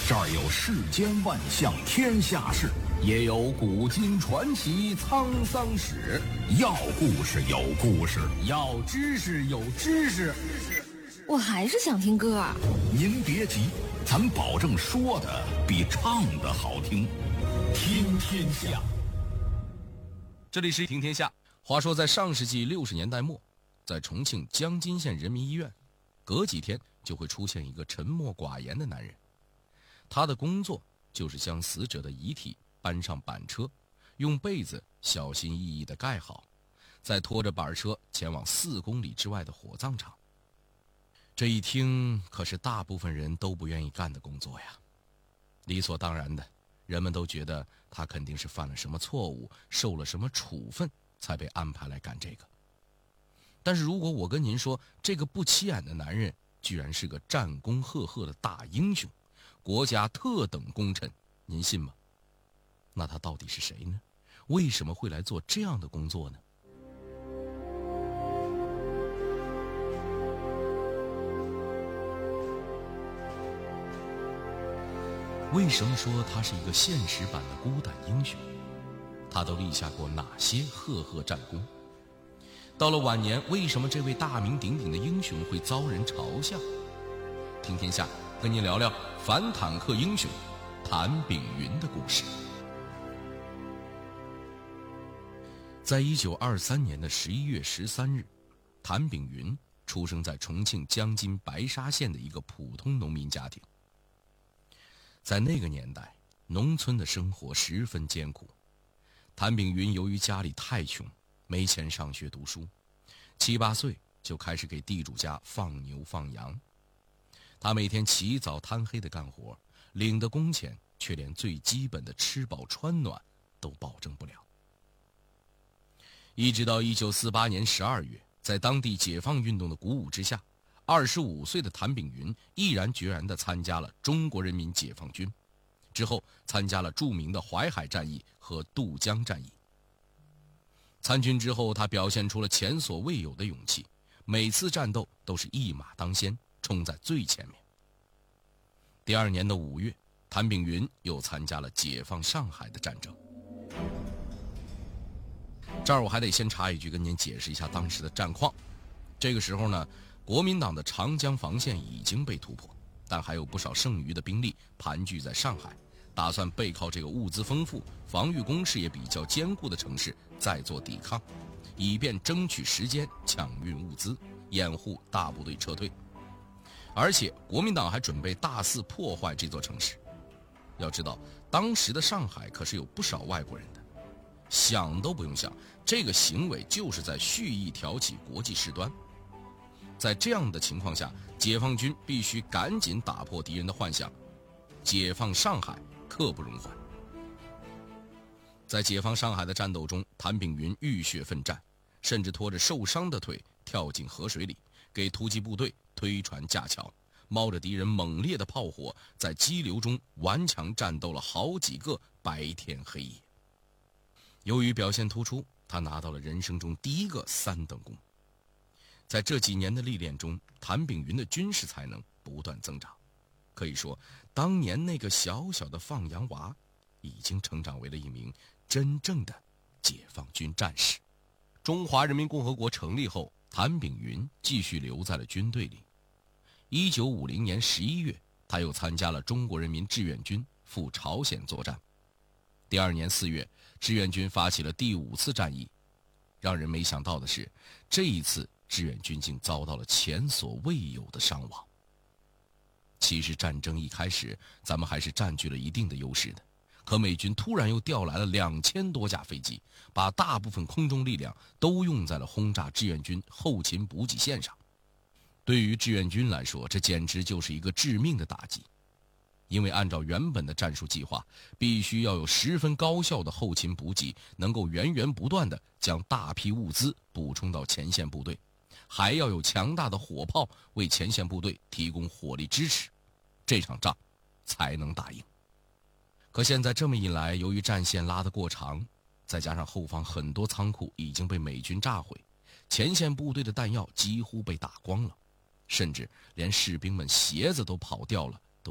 这儿有世间万象天下事，也有古今传奇沧桑史。要故事有故事， 要知识有知识。 我还是想听歌。 您别急，咱保证说的比唱的好听。听天下。 这里是听天下。话说在上世纪60年代末，在重庆江津县人民医院，隔几天就会出现一个沉默寡言的男人。他的工作就是将死者的遗体搬上板车，用被子小心翼翼地盖好，再拖着板车前往4公里之外的火葬场。这一听可是大部分人都不愿意干的工作呀。理所当然的，人们都觉得他肯定是犯了什么错误，受了什么处分才被安排来干这个。但是如果我跟您说，这个不起眼的男人居然是个战功赫赫的大英雄，国家特等功臣，您信吗？那他到底是谁呢？为什么会来做这样的工作呢？为什么说他是一个现实版的孤胆英雄？他都立下过哪些赫赫战功？到了晚年，为什么这位大名鼎鼎的英雄会遭人嘲笑？听天下跟您聊聊反坦克英雄谭炳云的故事。在1923年的11月13日，谭炳云出生在重庆江津白沙县的一个普通农民家庭。在那个年代，农村的生活十分艰苦。谭炳云由于家里太穷，没钱上学读书，7、8岁就开始给地主家放牛放羊。他每天起早贪黑的干活，领的工钱却连最基本的吃饱穿暖都保证不了。一直到1948年12月，在当地解放运动的鼓舞之下，25岁的谭炳云毅然决然地参加了中国人民解放军，之后参加了著名的淮海战役和渡江战役。参军之后，他表现出了前所未有的勇气，每次战斗都是一马当先，冲在最前面。第2年的5月，谭炳云又参加了解放上海的战争。这儿我还得先插一句，跟您解释一下当时的战况。这个时候呢，国民党的长江防线已经被突破，但还有不少剩余的兵力盘踞在上海，打算背靠这个物资丰富、防御工事也比较坚固的城市再做抵抗，以便争取时间抢运物资，掩护大部队撤退。而且国民党还准备大肆破坏这座城市。要知道，当时的上海可是有不少外国人的，想都不用想，这个行为就是在蓄意挑起国际事端。在这样的情况下，解放军必须赶紧打破敌人的幻想，解放上海刻不容缓。在解放上海的战斗中，谭炳云浴血奋战，甚至拖着受伤的腿跳进河水里，给突击部队推船架桥，冒着敌人猛烈的炮火，在激流中顽强战斗了好几个白天黑夜。由于表现突出，他拿到了人生中第一个3等功。在这几年的历练中，谭炳云的军事才能不断增长。可以说，当年那个小小的放羊娃，已经成长为了一名真正的解放军战士。中华人民共和国成立后，谭炳云继续留在了军队里。1950年11月，他又参加了中国人民志愿军赴朝鲜作战。第2年4月，志愿军发起了第5次战役。让人没想到的是，这一次志愿军竟遭到了前所未有的伤亡。其实战争一开始，咱们还是占据了一定的优势的，可美军突然又调来了2000多架飞机，把大部分空中力量都用在了轰炸志愿军后勤补给线上。对于志愿军来说，这简直就是一个致命的打击。因为按照原本的战术计划，必须要有十分高效的后勤补给，能够源源不断地将大批物资补充到前线部队，还要有强大的火炮为前线部队提供火力支持，这场仗才能打赢。可现在这么一来，由于战线拉得过长，再加上后方很多仓库已经被美军炸毁，前线部队的弹药几乎被打光了，甚至连士兵们鞋子都跑掉了，